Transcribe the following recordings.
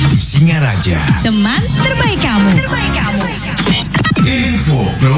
Singaraja, teman terbaik kamu. Info Pro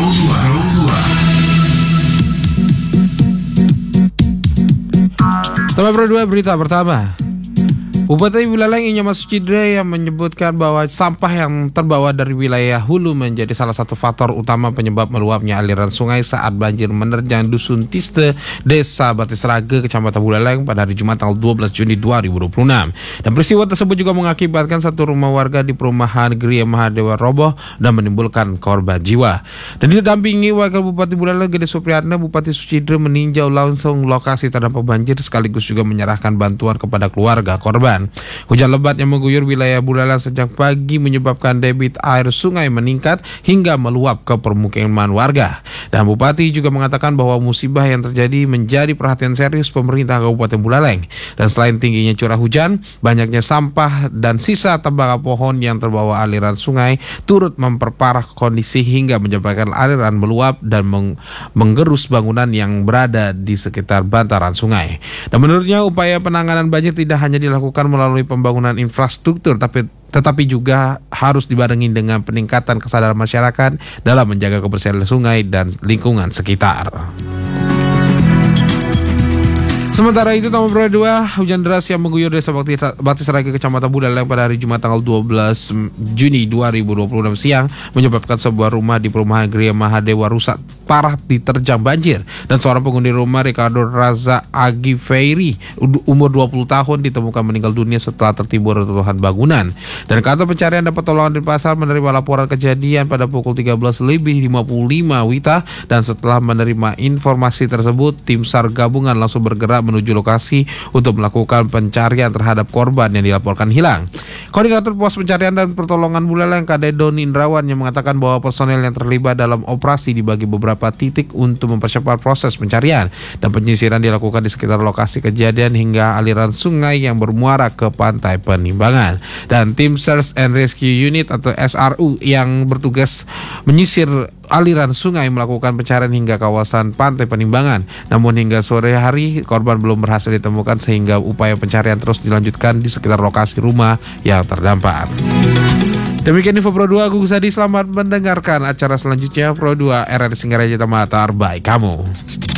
2. Teman Pro 2 berita pertama. Bupati Buleleng Inyoman Sucidre yang menyebutkan bahwa sampah yang terbawa dari wilayah hulu menjadi salah satu faktor utama penyebab meluapnya aliran sungai saat banjir menerjang Dusun Tiste, Desa Batisraga, Kecamatan Buleleng pada hari Jumat tanggal 12 Juni 2026. Dan peristiwa tersebut juga mengakibatkan satu rumah warga di perumahan Gria Mahadewa roboh dan menimbulkan korban jiwa. Dan didampingi Wakil Bupati Buleleng Gede Supriyatna, Bupati Sucidre meninjau langsung lokasi terdampak banjir sekaligus juga menyerahkan bantuan kepada keluarga korban. Hujan lebat yang mengguyur wilayah Buleleng sejak pagi menyebabkan debit air sungai meningkat hingga meluap ke permukiman warga. Dan Bupati juga mengatakan bahwa musibah yang terjadi menjadi perhatian serius pemerintah Kabupaten Buleleng. Dan selain tingginya curah hujan, banyaknya sampah dan sisa tembakau pohon yang terbawa aliran sungai turut memperparah kondisi hingga menyebabkan aliran meluap dan menggerus bangunan yang berada di sekitar bantaran sungai. Dan menurutnya upaya penanganan banjir tidak hanya dilakukan melalui pembangunan infrastruktur tetapi juga harus dibarengi dengan peningkatan kesadaran masyarakat dalam menjaga kebersihan sungai dan lingkungan sekitar. Sementara itu, Tamu Pro 2, hujan deras yang mengguyur Desa Batisraga, Kecamatan Buleleng pada hari Jumat tanggal 12 Juni 2026 siang menyebabkan sebuah rumah di perumahan Gria Mahadewa rusak parah diterjang banjir. Dan seorang penghuni rumah, Ricardo Raza Agi Feiri, umur 20 tahun, ditemukan meninggal dunia setelah tertimbun reruntuhan bangunan. Dan kantor pencarian dan pertolongan di pasar menerima laporan kejadian pada pukul 13.55 WITA, dan setelah menerima informasi tersebut, tim SAR gabungan langsung bergerak menuju lokasi untuk melakukan pencarian terhadap korban yang dilaporkan hilang. Koordinator Pos Pencarian dan Pertolongan Buleleng, Kade Doni Indrawan, yang mengatakan bahwa personel yang terlibat dalam operasi dibagi beberapa titik untuk mempercepat proses pencarian dan penyisiran dilakukan di sekitar lokasi kejadian hingga aliran sungai yang bermuara ke Pantai Penimbangan. Dan tim Search and Rescue Unit atau SRU yang bertugas menyisir aliran sungai melakukan pencarian hingga kawasan Pantai Penimbangan. Namun hingga sore hari korban belum berhasil ditemukan sehingga upaya pencarian terus dilanjutkan di sekitar lokasi rumah yang terdampak. Demikian info Pro 2, aku Gusadi. Selamat mendengarkan acara selanjutnya Pro 2 RRI Singaraja, teman terbaik kamu.